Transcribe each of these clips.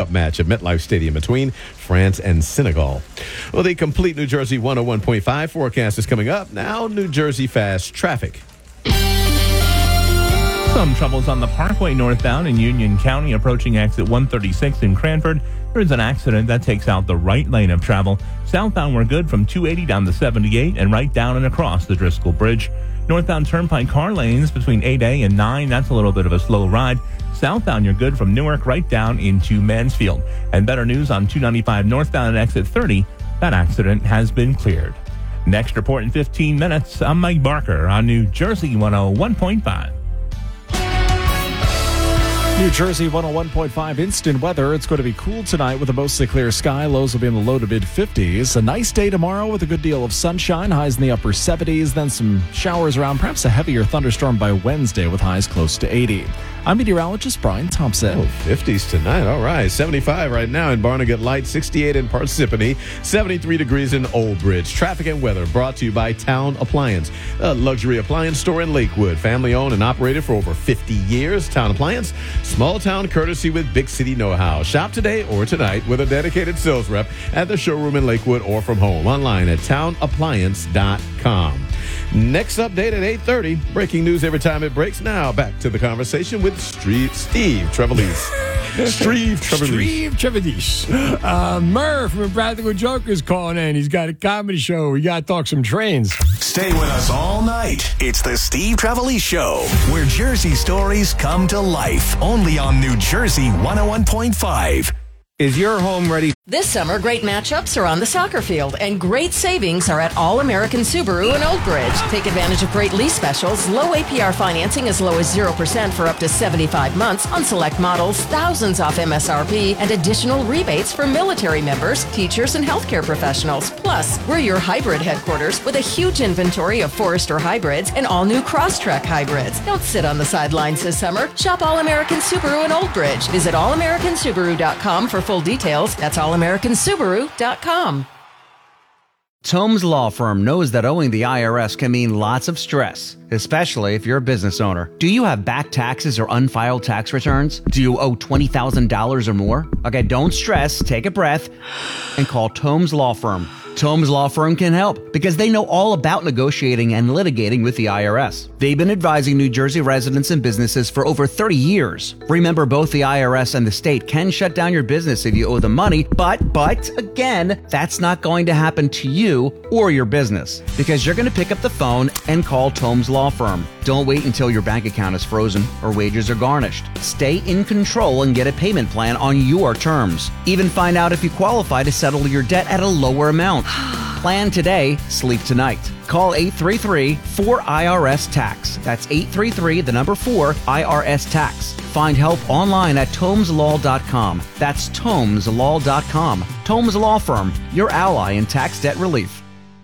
Cup match at MetLife Stadium between France and Senegal. Well, the complete New Jersey 101.5 forecast is coming up. Now, New Jersey fast traffic. Some troubles on the Parkway northbound in Union County approaching exit 136 in Cranford. There is an accident that takes out the right lane of travel. Southbound, we're good from 280 down to 78 and right down and across the Driscoll Bridge. Northbound Turnpike car lanes between 8A and 9. That's a little bit of a slow ride. Southbound, you're good from Newark right down into Mansfield. And better news on 295 northbound at exit 30. That accident has been cleared. Next report in 15 minutes. I'm Mike Barker on New Jersey 101.5. New Jersey 101.5 instant weather. It's going to be cool tonight with a mostly clear sky. Lows will be in the low to mid 50s. A nice day tomorrow with a good deal of sunshine. Highs in the upper 70s. Then some showers around. Perhaps a heavier thunderstorm by Wednesday with highs close to 80. I'm meteorologist Brian Thompson. 50s tonight. All right. 75 right now in Barnegat Light. 68 in Parsippany. 73 degrees in Old Bridge. Traffic and weather brought to you by Town Appliance, a luxury appliance store in Lakewood. Family owned and operated for over 50 years. Town Appliance. Small town courtesy with big city know-how. Shop today or tonight with a dedicated sales rep at the showroom in Lakewood or from home. Online at townappliance.com. Next update at 8:30. Breaking news every time it breaks. Now back to the conversation with Steve Trevelise. Steve Trevelise. Murph from Practical Jokers calling in. He's got a comedy show. We got to talk some trains. Stay with us all night. It's the Steve Trevelise Show, where Jersey stories come to life. Only on New Jersey 101.5. Is your home ready? This summer, great matchups are on the soccer field, and great savings are at All American Subaru in Old Bridge. Take advantage of great lease specials, low APR financing as low as 0% for up to 75 months on select models, thousands off MSRP, and additional rebates for military members, teachers, and healthcare professionals. Plus, we're your hybrid headquarters with a huge inventory of Forester hybrids and all new Crosstrek hybrids. Don't sit on the sidelines this summer. Shop All American Subaru in Old Bridge. Visit allamericansubaru.com for full details. That's allamericansubaru.com. Tomes Law Firm knows that owing the IRS can mean lots of stress, especially if you're a business owner. Do you have back taxes or unfiled tax returns? Do you owe $20,000 or more? Okay, don't stress, take a breath, and call Tomes Law Firm. Tomes Law Firm can help because they know all about negotiating and litigating with the IRS. They've been advising New Jersey residents and businesses for over 30 years. Remember, both the IRS and the state can shut down your business if you owe them money, but again, that's not going to happen to you or your business because you're going to pick up the phone and call Tomes Law Firm. Don't wait until your bank account is frozen or wages are garnished. Stay in control and get a payment plan on your terms. Even find out if you qualify to settle your debt at a lower amount. Plan today, sleep tonight. Call 833-4IRS-TAX. That's 833-4-IRS-TAX. Find help online at TomesLaw.com. That's TomesLaw.com. Tomes Law Firm, your ally in tax debt relief.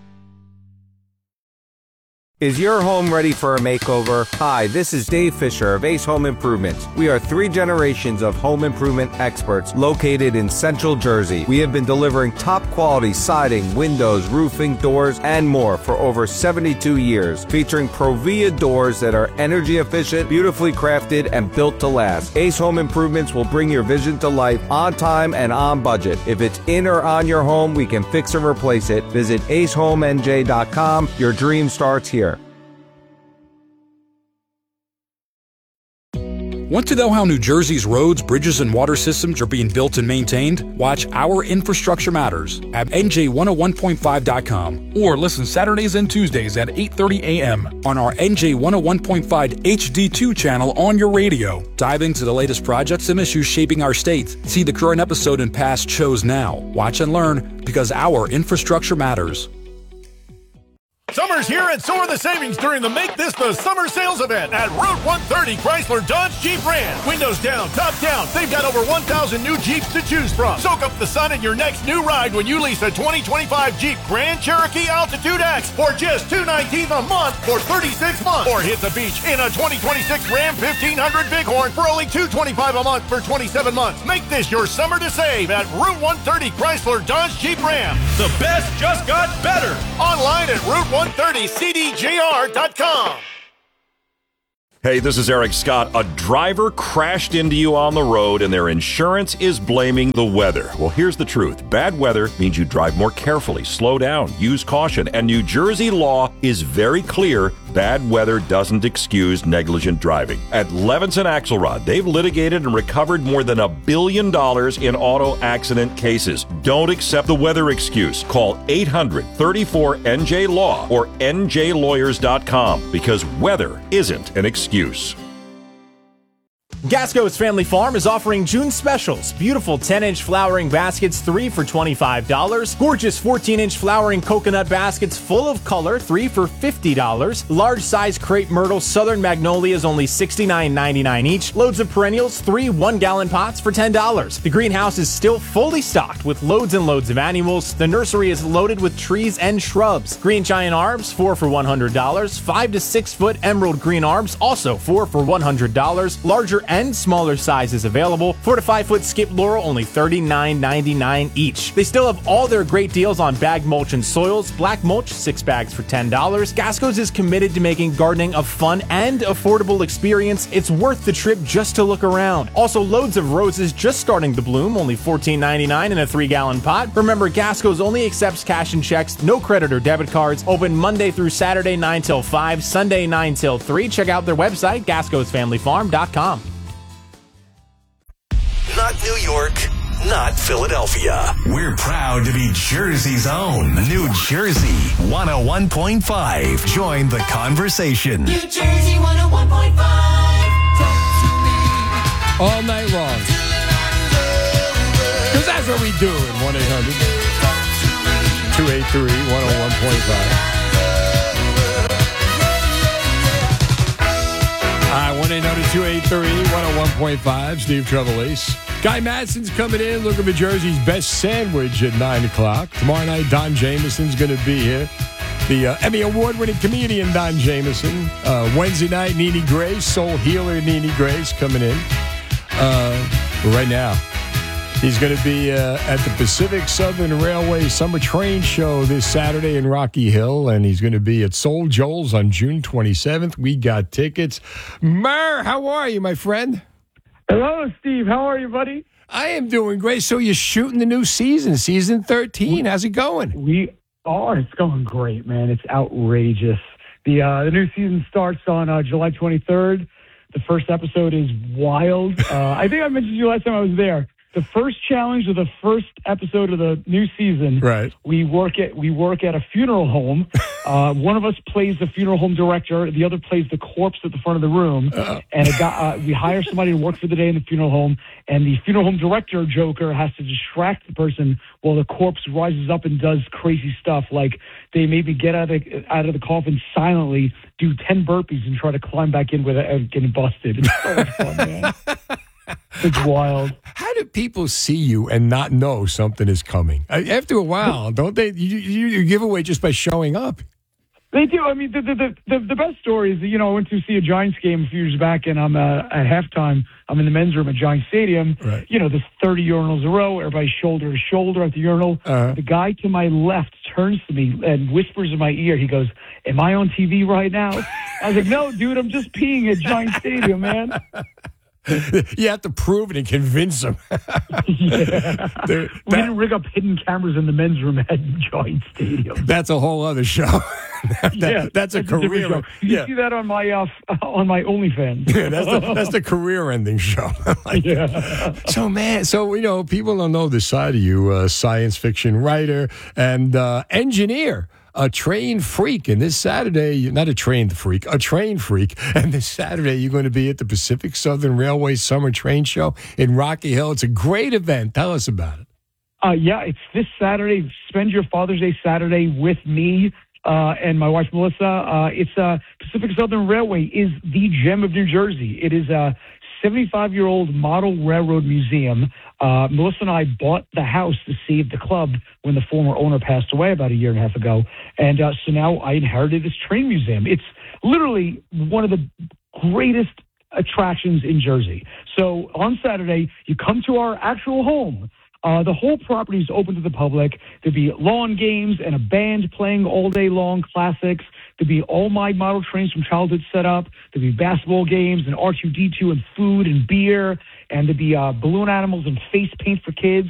Is your home ready for a makeover? Hi, this is Dave Fisher of Ace Home Improvements. We are 3 generations of home improvement experts located in Central Jersey. We have been delivering top quality siding, windows, roofing, doors, and more for over 72 years, featuring Provia doors that are energy efficient, beautifully crafted, and built to last. Ace Home Improvements will bring your vision to life on time and on budget. If it's in or on your home, we can fix or replace it. Visit acehomenj.com. Your dream starts here. Want to know how New Jersey's roads, bridges, and water systems are being built and maintained? Watch Our Infrastructure Matters at NJ101.5.com or listen Saturdays and Tuesdays at 8:30 a.m. on our NJ101.5 HD2 channel on your radio. Dive into the latest projects and issues shaping our state. See the current episode and past shows now. Watch and learn because Our Infrastructure Matters. Summer's here and so are the savings during the Make This the Summer Sales event at Route 130 Chrysler Dodge Jeep Ram. Windows down, top down. They've got over 1,000 new Jeeps to choose from. Soak up the sun in your next new ride when you lease a 2025 Jeep Grand Cherokee Altitude X for just $219 a month for 36 months. Or hit the beach in a 2026 Ram 1500 Bighorn for only $225 a month for 27 months. Make this your summer to save at Route 130 Chrysler Dodge Jeep Ram. The best just got better. Online at Route 130CDJR.com. Hey, this is Eric Scott. A driver crashed into you on the road and their insurance is blaming the weather. Well, here's the truth. Bad weather means you drive more carefully, slow down, use caution, and New Jersey law is very clear. Bad weather doesn't excuse negligent driving. At Levinson Axelrod, they've litigated and recovered more than $1 billion in auto accident cases. Don't accept the weather excuse. Call 800-34-NJ-LAW or njlawyers.com because weather isn't an excuse. Gasco's Family Farm is offering June specials. Beautiful 10-inch flowering baskets, 3 for $25. Gorgeous 14-inch flowering coconut baskets full of color, 3 for $50. Large size crepe myrtle Southern Magnolias, only $69.99 each. Loads of perennials, 3 1-gallon pots for $10. The greenhouse is still fully stocked with loads and loads of annuals. The nursery is loaded with trees and shrubs. Green giant arbs, 4 for $100. 5 to 6 foot emerald green arbs, also 4 for $100. Larger and smaller sizes available. 4 to 5 foot skip laurel, only $39.99 each. They still have all their great deals on bag mulch and soils. Black mulch, 6 bags for $10. Gasco's is committed to making gardening a fun and affordable experience. It's worth the trip just to look around. Also, loads of roses just starting to bloom, only $14.99 in a 3-gallon pot. Remember, Gasco's only accepts cash and checks, no credit or debit cards. Open Monday through Saturday 9 till 5, Sunday 9 till 3. Check out their website, gascosfamilyfarm.com. Not New York, not Philadelphia. We're proud to be Jersey's own. New Jersey 101.5. Join the conversation. New Jersey 101.5. All night long. Because that's what we do in 1-800-283-101.5. 1-800-283-101.5. Steve Trevelise. Guy Madsen's coming in looking for Jersey's best sandwich at 9 o'clock. Tomorrow night, Don Jameson's going to be here. The Emmy Award-winning comedian Don Jameson. Wednesday night, Nene Grace, soul healer Nene Grace coming in. Right now, he's going to be at the Pacific Southern Railway Summer Train Show this Saturday in Rocky Hill, and he's going to be at Soul Joel's on June 27th. We got tickets. Mer, how are you, my friend? Hello, Steve. How are you, buddy? I am doing great. So you're shooting the new season, season 13. How's it going? It's going great, man. It's outrageous. The new season starts on July 23rd. The first episode is wild. I think I mentioned to you last time I was there. The first challenge of the first episode of the new season, right? We work at a funeral home. One of us plays the funeral home director. The other plays the corpse at the front of the room. And we hire somebody to work for the day in the funeral home. And the funeral home director, Joker, has to distract the person while the corpse rises up and does crazy stuff. Like they maybe get out of the coffin silently, do 10 burpees, and try to climb back in without getting busted. It's so much fun, man. It's wild. How do people see you and not know something is coming? After a while, don't they? You give away just by showing up. They do. I mean, the best story is, I went to see a Giants game a few years back, and I'm at halftime. I'm in the men's room at Giants Stadium. Right. There's 30 urinals in a row. Everybody's shoulder to shoulder at the urinal. The guy to my left turns to me and whispers in my ear. He goes, "Am I on TV right now?" I was like, "No, dude, I'm just peeing at Giants Stadium, man." You have to prove it and convince them. Yeah. We didn't rig up hidden cameras in the men's room at Giant Stadium. That's a whole other show. That's a career. Show. You see that on my OnlyFans. Yeah, that's the career-ending show. Yeah. So, man, people don't know this side of you, science fiction writer and engineer. A trained freak. And this Saturday, not a trained freak, a trained freak. And this Saturday, you're going to be at the Pacific Southern Railway Summer Train Show in Rocky Hill. It's a great event. Tell us about it. Yeah, it's this Saturday. Spend your Father's Day Saturday with me and my wife, Melissa. It's Pacific Southern Railway is the gem of New Jersey. It is a 75-year-old model railroad museum. Melissa and I bought the house to save the club when the former owner passed away about a year and a half ago. And so now I inherited this train museum. It's literally one of the greatest attractions in Jersey. So on Saturday, you come to our actual home. The whole property is open to the public. There'd be lawn games and a band playing all day long, classics. There'd be all my model trains from childhood set up. There'd be basketball games and R2-D2 and food and beer. And there'd be balloon animals and face paint for kids.